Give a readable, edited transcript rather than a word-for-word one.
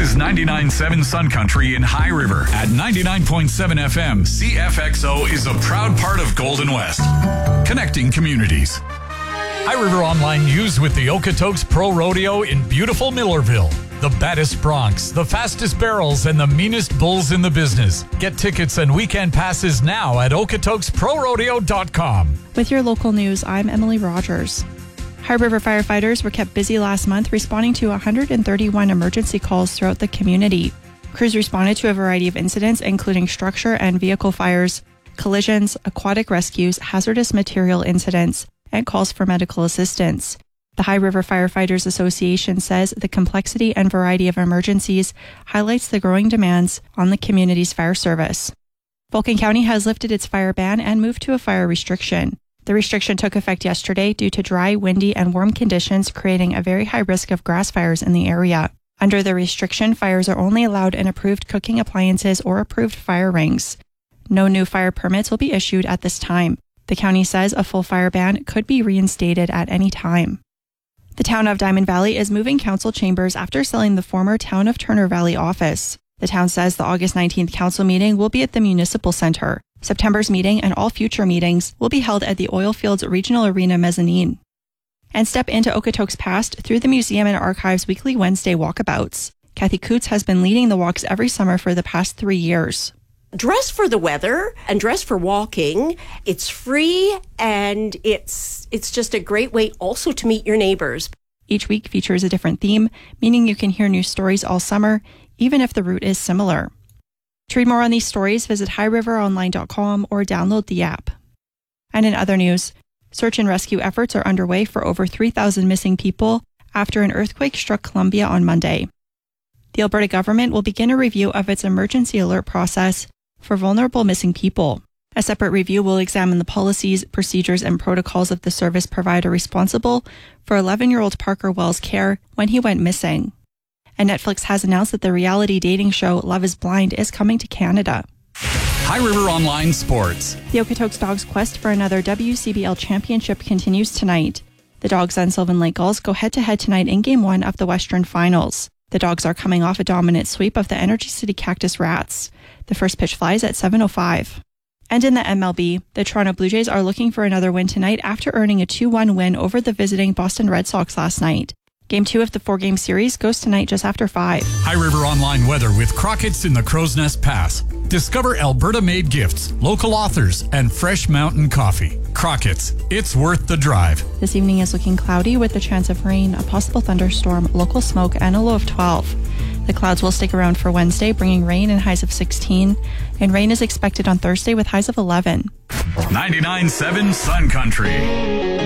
is 99.7 Sun Country in High River. At 99.7 FM, CFXO is a proud part of Golden West, connecting communities. High River Online News with the Okotoks Pro Rodeo in beautiful Millerville. The baddest broncs, the fastest barrels, and the meanest bulls in the business. Get tickets and weekend passes now at okotoksprodeo.com. With your local news, I'm Emily Rogers. High River firefighters were kept busy last month responding to 131 emergency calls throughout the community. Crews responded to a variety of incidents, including structure and vehicle fires, collisions, aquatic rescues, hazardous material incidents, and calls for medical assistance. The High River Firefighters Association says the complexity and variety of emergencies highlights the growing demands on the community's fire service. Vulcan County has lifted its fire ban and moved to a fire restriction. The restriction took effect yesterday due to dry, windy, and warm conditions creating a very high risk of grass fires in the area. Under the restriction, fires are only allowed in approved cooking appliances or approved fire rings. No new fire permits will be issued at this time. The county says a full fire ban could be reinstated at any time. The town of Diamond Valley is moving council chambers after selling the former Town of Turner Valley office. The town says the August 19th council meeting will be at the Municipal Center. September's meeting and all future meetings will be held at the Oilfields Regional Arena mezzanine. And step into Okotoks past through the Museum and Archives weekly Wednesday walkabouts. Kathy Coots has been leading the walks every summer for the past 3 years. Dress for the weather and dress for walking. It's free and it's just a great way also to meet your neighbors. Each week features a different theme, meaning you can hear new stories all summer, even if the route is similar. To read more on these stories, visit highriveronline.com or download the app. And in other news, search and rescue efforts are underway for over 3,000 missing people after an earthquake struck Columbia on Monday. The Alberta government will begin a review of its emergency alert process for vulnerable missing people. A separate review will examine the policies, procedures, and protocols of the service provider responsible for 11-year-old Parker Wells' care when he went missing. And Netflix has announced that the reality dating show Love is Blind is coming to Canada. High River Online Sports. The Okotoks Dogs' quest for another WCBL championship continues tonight. The Dogs and Sylvan Lake Gulls go head-to-head tonight in Game 1 of the Western Finals. The Dogs are coming off a dominant sweep of the Energy City Cactus Rats. The first pitch flies at 7:05. And in the MLB, the Toronto Blue Jays are looking for another win tonight after earning a 2-1 win over the visiting Boston Red Sox last night. Game 2 of the 4-game series goes tonight just after 5. High River Online weather with Crockett's in the Crow's Nest Pass. Discover Alberta-made gifts, local authors, and fresh mountain coffee. Crockett's, it's worth the drive. This evening is looking cloudy with the chance of rain, a possible thunderstorm, local smoke, and a low of 12. The clouds will stick around for Wednesday, bringing rain and highs of 16. And rain is expected on Thursday with highs of 11. 99.7 Sun Country.